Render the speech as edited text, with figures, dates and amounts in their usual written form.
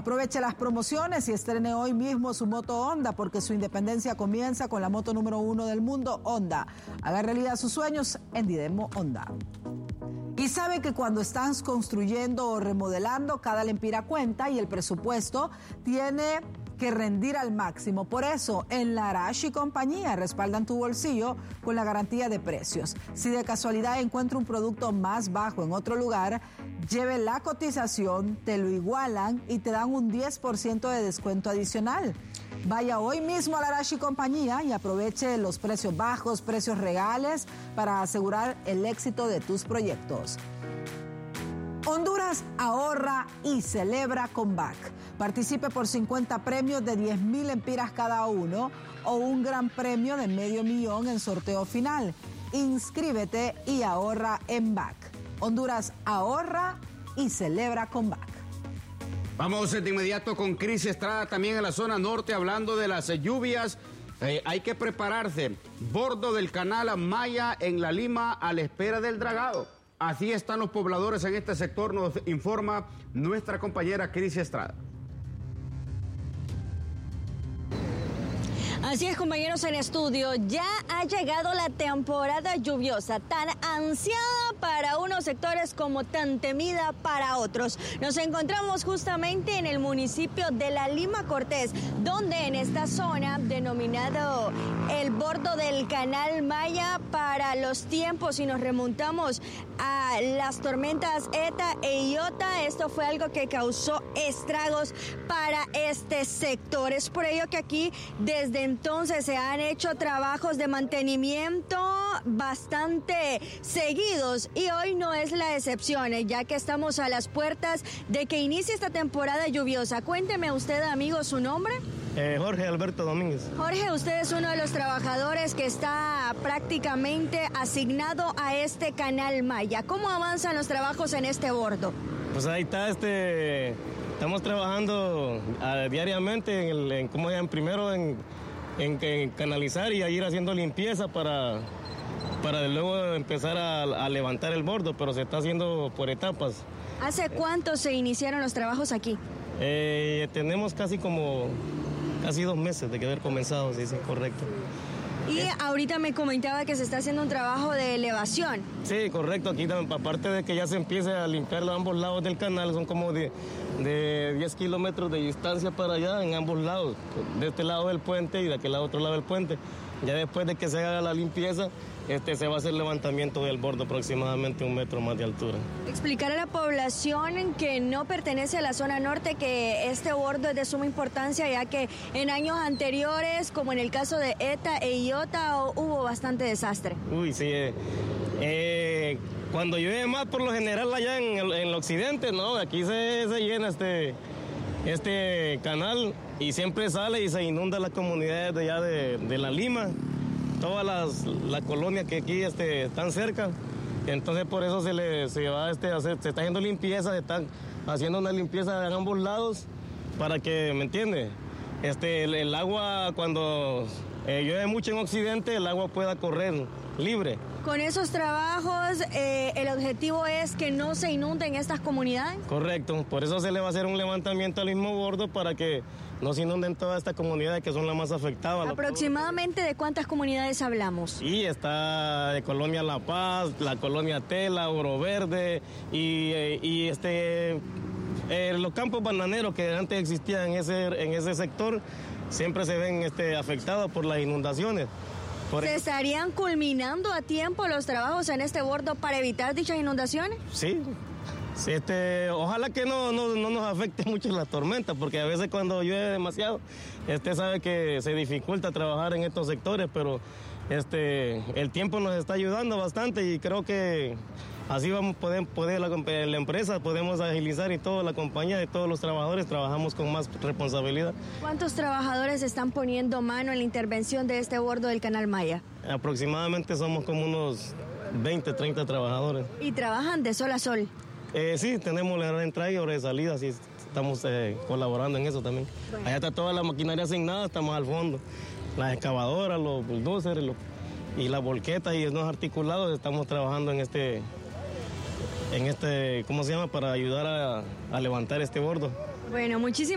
Aproveche las promociones y estrene hoy mismo su moto Honda, porque su independencia comienza con la moto número 1 del mundo, Honda. Haga realidad sus sueños en Didemo Honda. Y sabe que cuando estás construyendo o remodelando, cada lempira cuenta y el presupuesto tiene que rendir al máximo. Por eso, en Larache y compañía respaldan tu bolsillo con la garantía de precios. Si de casualidad encuentra un producto más bajo en otro lugar, lleve la cotización, te lo igualan y te dan un 10% de descuento adicional. Vaya hoy mismo a Larache y compañía y aproveche los precios bajos, precios regales para asegurar el éxito de tus proyectos. Honduras ahorra y celebra con BAC. Participe por 50 premios de 10,000 lempiras cada uno o un gran premio de $500,000 en sorteo final. Inscríbete y ahorra en BAC. Honduras ahorra y celebra con BAC. Vamos de inmediato con Cris Estrada, también en la zona norte, hablando de las lluvias. Hay que prepararse. Bordo del canal Maya en La Lima a la espera del dragado. Así están los pobladores en este sector, nos informa nuestra compañera Cris Estrada. Así es, compañeros en estudio, ya ha llegado la temporada lluviosa, tan ansiada para unos sectores como tan temida para otros. Nos encontramos justamente en el municipio de La Lima Cortés, donde en esta zona, denominado el bordo del canal Maya, para los tiempos, si nos remontamos a las tormentas Eta e Iota, esto fue algo que causó estragos para este sector. Es por ello que aquí, desde entonces, se han hecho trabajos de mantenimiento bastante seguidos y hoy no es la excepción, ya que estamos a las puertas de que inicie esta temporada lluviosa. Cuénteme usted, amigo, su nombre. Jorge Alberto Domínguez. Jorge, usted es uno de los trabajadores que está prácticamente asignado a este canal Maya. ¿Cómo avanzan los trabajos en este bordo? Pues ahí está, estamos trabajando diariamente en canalizar y a ir haciendo limpieza para luego empezar a levantar el bordo, pero se está haciendo por etapas. ¿Hace cuánto se iniciaron los trabajos aquí? Tenemos casi 2 meses de haber comenzado, sí, correcto. Y ahorita me comentaba que se está haciendo un trabajo de elevación. Sí, correcto. Aquí, aparte de que ya se empiece a limpiar los ambos lados del canal, son como de 10 kilómetros de distancia para allá en ambos lados, de este lado del puente y de aquel otro lado del puente. Ya después de que se haga la limpieza, se va a hacer levantamiento del bordo aproximadamente 1 metro más de altura. Explicar a la población que no pertenece a la zona norte que este bordo es de suma importancia, ya que en años anteriores, como en el caso de Eta e Iota, hubo bastante desastre. Uy, sí. Cuando llueve más, por lo general allá en el occidente, ¿no? Aquí se llena este canal y siempre sale y se inunda las comunidades de allá de La Lima, todas las colonias que aquí están cerca. Entonces por eso se está haciendo limpieza, se están haciendo una limpieza en ambos lados para que, ¿me entiende? El agua, cuando llueve mucho en occidente, el agua pueda correr libre. Con esos trabajos, el objetivo es que no se inunden estas comunidades. Correcto, por eso se le va a hacer un levantamiento al mismo bordo para que no se inunden todas estas comunidades que son las más afectadas. ¿Aproximadamente de cuántas comunidades hablamos? Sí, está de Colonia La Paz, la Colonia Tela, Oro Verde y los campos bananeros que antes existían en ese sector siempre se ven afectados por las inundaciones. ¿Se estarían culminando a tiempo los trabajos en este bordo para evitar dichas inundaciones? Sí. Ojalá que no nos afecte mucho la tormenta, porque a veces cuando llueve demasiado, sabe que se dificulta trabajar en estos sectores, pero el tiempo nos está ayudando bastante y creo que así vamos a poder la empresa, podemos agilizar y toda la compañía y todos los trabajadores trabajamos con más responsabilidad. ¿Cuántos trabajadores están poniendo mano en la intervención de este bordo del canal Maya? Aproximadamente somos como unos 20, 30 trabajadores. ¿Y trabajan de sol a sol? Sí, tenemos la hora de entrada y hora de salida, sí, estamos colaborando en eso también. Bueno. Allá está toda la maquinaria asignada, estamos al fondo. Las excavadoras, los bulldozers y las volquetas y los articulados, estamos trabajando en ¿cómo se llama? Para ayudar a levantar este bordo. Bueno, muchísimas